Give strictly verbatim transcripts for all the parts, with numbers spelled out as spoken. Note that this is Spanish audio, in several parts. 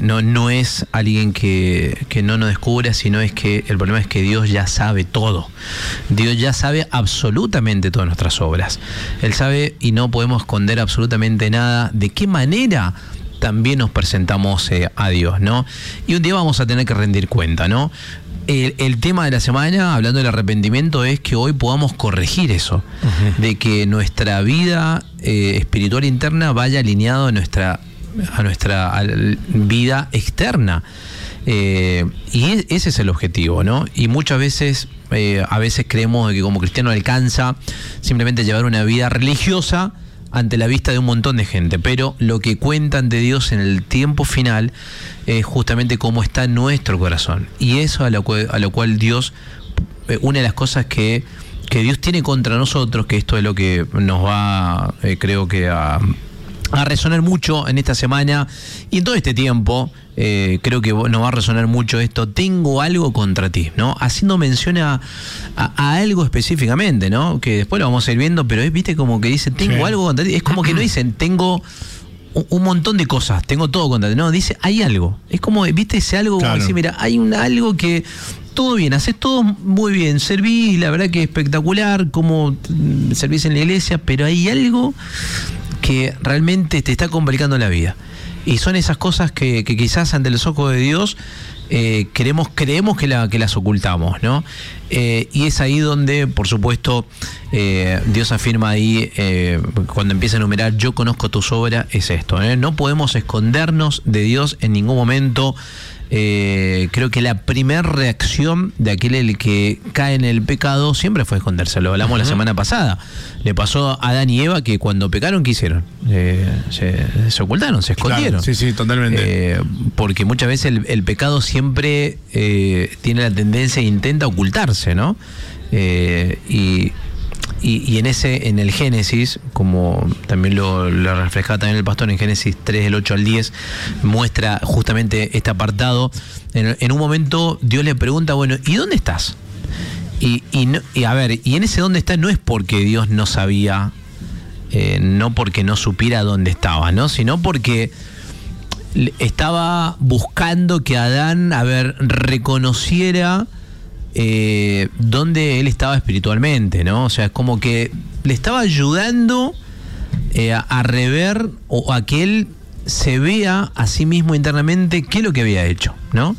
no, no es alguien que, que no nos descubra, sino es que el problema es que Dios ya sabe todo. Dios ya sabe absolutamente todas nuestras obras. Él sabe y no podemos esconder absolutamente nada. ¿De qué manera también nos presentamos eh, a Dios, ¿no? Y un día vamos a tener que rendir cuenta, ¿no? El, el tema de la semana, hablando del arrepentimiento, es que hoy podamos corregir eso, uh-huh. de que nuestra vida eh, espiritual interna vaya alineado a nuestra, a nuestra a vida externa. Eh, y es, ese es el objetivo, ¿no? Y muchas veces, eh, a veces creemos que como cristiano alcanza simplemente llevar una vida religiosa ante la vista de un montón de gente, pero lo que cuenta ante Dios en el tiempo final es justamente cómo está nuestro corazón, y eso a lo cual, a lo cual Dios, una de las cosas que, que Dios tiene contra nosotros, que esto es lo que nos va, eh, creo que a, a resonar mucho en esta semana y en todo este tiempo. Eh, creo que nos va a resonar mucho esto: tengo algo contra ti, ¿no? Haciendo mención a, a, a algo específicamente, ¿no? Que después lo vamos a ir viendo, pero es, viste, como que dice, tengo sí. algo contra ti. Es como que no dicen, tengo un, un montón de cosas, tengo todo contra ti. No, dice, hay algo. Es como, viste, ese algo, claro. Como decir, mira, hay un algo que todo bien, haces todo muy bien, servís, la verdad que espectacular, como servís en la iglesia, pero hay algo que realmente te está complicando la vida. Y son esas cosas que, que quizás ante los ojos de Dios eh, queremos, creemos que, la, que las ocultamos, ¿no? Eh, y es ahí donde, por supuesto, eh, Dios afirma ahí, eh, cuando empieza a enumerar, yo conozco tus obras, es esto, ¿eh? No podemos escondernos de Dios en ningún momento. Eh, creo que la primera reacción de aquel el que cae en el pecado siempre fue esconderse. Lo hablamos uh-huh. la semana pasada. Le pasó a Adán y Eva que cuando pecaron, ¿qué hicieron? Eh, se, se ocultaron, se escondieron. Claro, sí, sí, totalmente. Eh, porque muchas veces el, el pecado siempre eh, tiene la tendencia e intenta ocultarse, ¿no? Eh, y Y, y en ese, en el Génesis, como también lo, lo reflejaba también el pastor en Génesis tres, del ocho al diez, muestra justamente este apartado. En, en un momento Dios le pregunta, bueno, ¿y dónde estás? Y, y, no, y a ver, y en ese dónde está no es porque Dios no sabía, eh, no porque no supiera dónde estaba, ¿no? Sino porque estaba buscando que Adán, a ver, reconociera Eh, donde él estaba espiritualmente, ¿no? O sea, es como que le estaba ayudando eh, a, a rever o a que él se vea a sí mismo internamente qué es lo que había hecho, ¿no?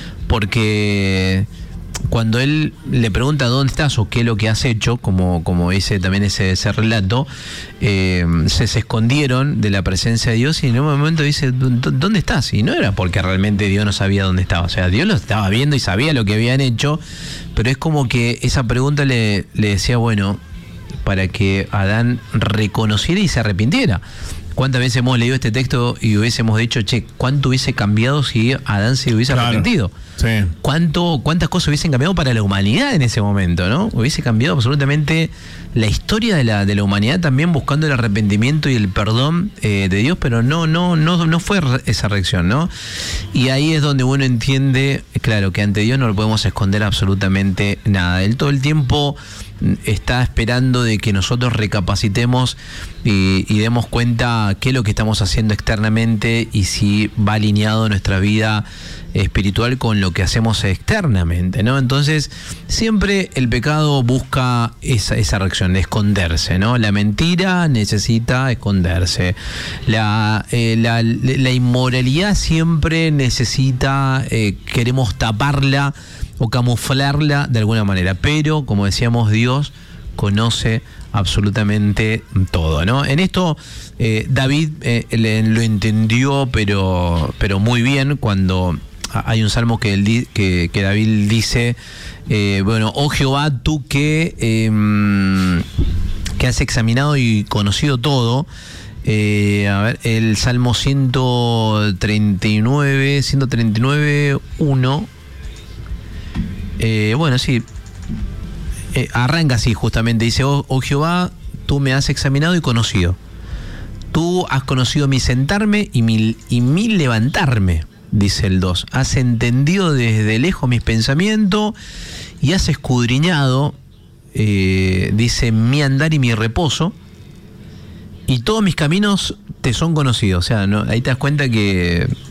Porque cuando él le pregunta dónde estás o qué es lo que has hecho, como, como dice también ese, ese relato, eh, se, se escondieron de la presencia de Dios y en un momento dice, ¿dónde estás? Y no era porque realmente Dios no sabía dónde estaba, o sea, Dios lo estaba viendo y sabía lo que habían hecho, pero es como que esa pregunta le, le decía, bueno, para que Adán reconociera y se arrepintiera. ¿Cuántas veces hemos leído este texto y hubiésemos dicho, che, cuánto hubiese cambiado si Adán se hubiese claro, arrepentido? Sí. ¿Cuánto, cuántas cosas hubiesen cambiado para la humanidad en ese momento, ¿no? Hubiese cambiado absolutamente la historia de la, de la humanidad, también buscando el arrepentimiento y el perdón eh, de Dios, pero no, no, no, no fue esa reacción, ¿no? Y ahí es donde uno entiende, claro, que ante Dios no lo podemos esconder absolutamente nada. Él todo el tiempo está esperando de que nosotros recapacitemos y, y demos cuenta qué es lo que estamos haciendo externamente y si va alineado nuestra vida espiritual con lo que hacemos externamente, ¿no? Entonces, siempre el pecado busca esa, esa reacción de esconderse, ¿no? La mentira necesita esconderse. La, eh, la, la inmoralidad siempre necesita, eh, queremos taparla o camuflarla de alguna manera, pero como decíamos, Dios conoce absolutamente todo, ¿no? En esto eh, David eh, le, lo entendió, pero, pero muy bien, cuando hay un salmo que, él, que, que David dice, eh, bueno, oh Jehová, tú que, eh, que has examinado y conocido todo. Eh, a ver, el Salmo ciento treinta y nueve, uno. Eh, bueno, sí, eh, arranca así justamente, dice, oh, oh Jehová, tú me has examinado y conocido. Tú has conocido mi sentarme y mi, y mi levantarme, dice el dos. Has entendido desde lejos mis pensamientos y has escudriñado, eh, dice, mi andar y mi reposo, y todos mis caminos te son conocidos. O sea, ¿no? Ahí te das cuenta que